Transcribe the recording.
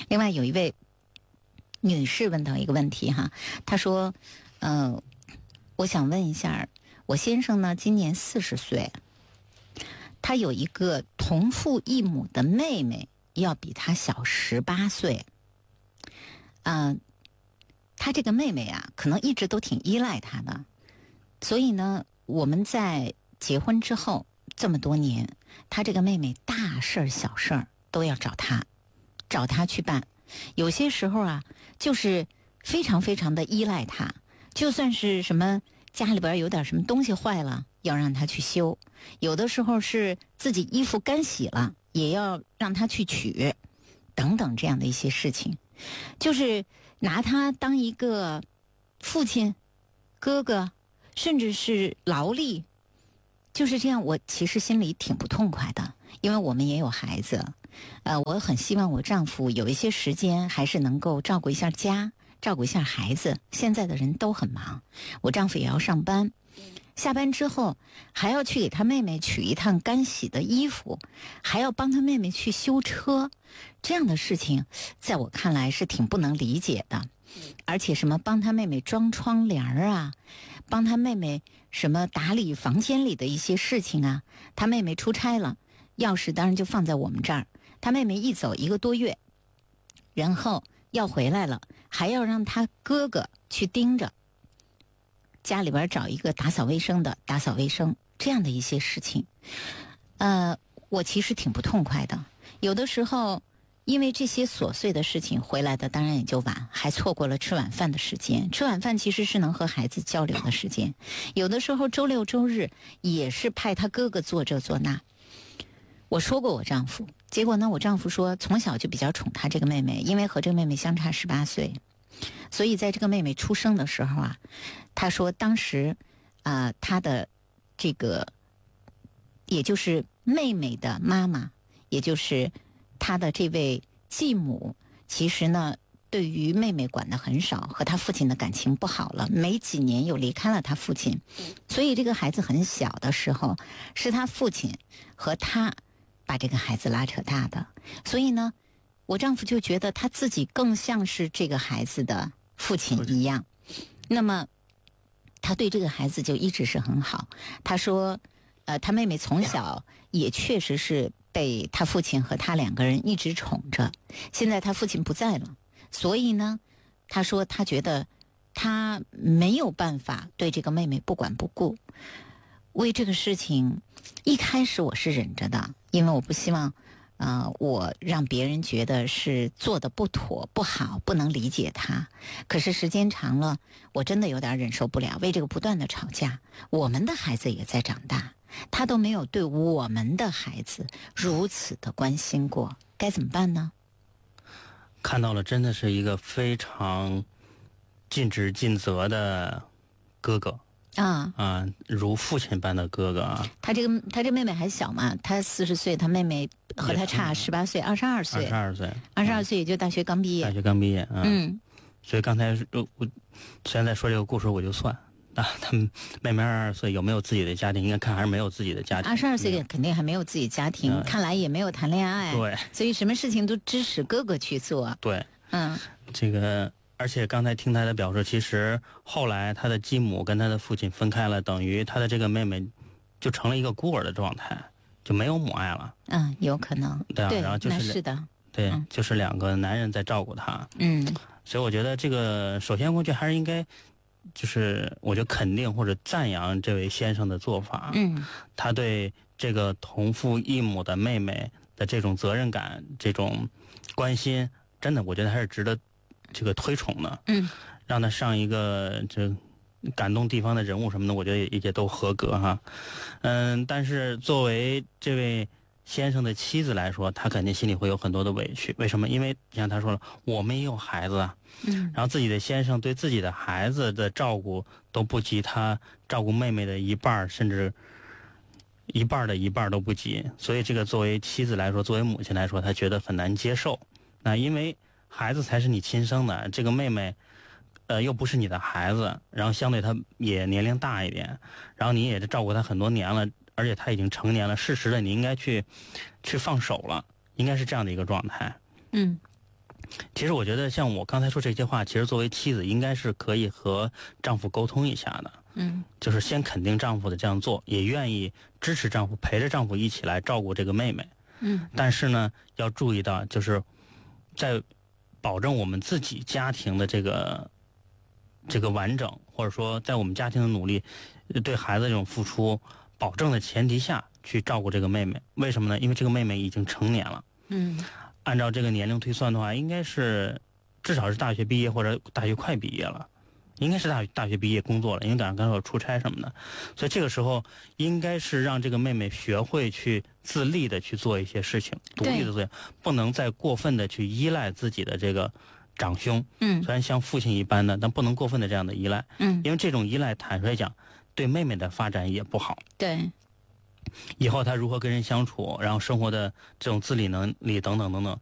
另外有一位女士问到一个问题哈，她说我想问一下，我先生呢今年40岁，他有一个同父异母的妹妹，要比他小18岁。他这个妹妹啊，可能一直都挺依赖他的，所以呢，我们在结婚之后这么多年，他这个妹妹大事儿小事儿都要找他去办。有些时候啊，就是非常非常的依赖他，就算是什么家里边有点什么东西坏了，要让他去修；有的时候是自己衣服干洗了，也要让他去取，等等这样的一些事情，就是拿他当一个父亲、哥哥，甚至是劳力，就是这样。我其实心里挺不痛快的，因为我们也有孩子，我很希望我丈夫有一些时间还是能够照顾一下家，照顾一下孩子。现在的人都很忙，我丈夫也要上班，下班之后还要去给他妹妹取一趟干洗的衣服，还要帮他妹妹去修车，这样的事情在我看来是挺不能理解的。而且什么帮他妹妹装窗帘啊，帮他妹妹什么打理房间里的一些事情啊，他妹妹出差了，钥匙当然就放在我们这儿，他妹妹一走1个多月，然后要回来了，还要让他哥哥去盯着家里边找一个打扫卫生的打扫卫生，这样的一些事情，我其实挺不痛快的。有的时候因为这些琐碎的事情回来的当然也就晚，还错过了吃晚饭的时间。吃晚饭其实是能和孩子交流的时间，有的时候周六周日也是派他哥哥做这做那。我说过我丈夫，结果呢，我丈夫说从小就比较宠他这个妹妹，因为和这个妹妹相差18岁，所以在这个妹妹出生的时候啊，他说当时他的这个也就是妹妹的妈妈，也就是他的这位继母，其实呢对于妹妹管得很少，和他父亲的感情不好了，没几年又离开了他父亲，所以这个孩子很小的时候是他父亲和他把这个孩子拉扯大的，所以呢我丈夫就觉得他自己更像是这个孩子的父亲一样。那么他对这个孩子就一直是很好。他说他妹妹从小也确实是被他父亲和他2个人一直宠着，现在他父亲不在了，所以呢他说他觉得他没有办法对这个妹妹不管不顾。为这个事情一开始我是忍着的，因为我不希望我让别人觉得是做的不妥不好，不能理解他。可是时间长了，我真的有点忍受不了，为这个不断的吵架。我们的孩子也在长大，他都没有对我们的孩子如此的关心过，该怎么办呢？ 看到了，真的是一个非常尽职尽责的哥哥如父亲般的哥哥啊。他这妹妹还小嘛，他40岁，他妹妹和他差18岁，22岁，22岁也就大学刚毕业。 所以刚才我虽然在说这个故事，我就算他们妹妹22岁有没有自己的家庭？应该看还是没有自己的家庭。 22岁肯定还没有自己家庭，看来也没有谈恋爱。 对， 所以什么事情都支持哥哥去做。 对，这个。而且刚才听他的表述，其实后来他的继母跟他的父亲分开了，等于他的这个妹妹就成了一个孤儿的状态，就没有母爱了。 有可能。 对，然后是的， 对，就是2个男人在照顾他。所以我觉得这个首先我觉得还是应该，就是我就肯定或者赞扬这位先生的做法。他对这个同父异母的妹妹的这种责任感、这种关心，真的我觉得还是值得这个推崇的。让他上一个这感动地方的人物什么的，我觉得也都合格哈。但是作为这位先生的妻子来说，他肯定心里会有很多的委屈。为什么？因为像他说了，我们也有孩子啊。然后自己的先生对自己的孩子的照顾都不及他照顾妹妹的一半，甚至一半的一半都不及。所以这个作为妻子来说，作为母亲来说，他觉得很难接受。那因为孩子才是你亲生的，这个妹妹又不是你的孩子，然后相对她也年龄大一点，然后你也是照顾她很多年了，而且她已经成年了，适时的你应该去放手了，应该是这样的一个状态。 其实我觉得像我刚才说这些话，其实作为妻子应该是可以和丈夫沟通一下的。就是先肯定丈夫的这样做，也愿意支持丈夫，陪着丈夫一起来照顾这个妹妹。但是呢，要注意到，就是在保证我们自己家庭的这个完整，或者说在我们家庭的努力，对孩子这种付出保证的前提下去照顾这个妹妹。为什么呢？因为这个妹妹已经成年了。按照这个年龄推算的话，应该是至少是大学毕业或者大学快毕业了，应该是大学毕业工作了，因为刚才有出差什么的，所以这个时候应该是让这个妹妹学会去自立的去做一些事情，独立的做，不能再过分的去依赖自己的这个长兄。虽然像父亲一般的，但不能过分的这样的依赖。因为这种依赖，坦率讲，对妹妹的发展也不好。 对。 以后他如何跟人相处，然后生活的这种自理能力等等等等，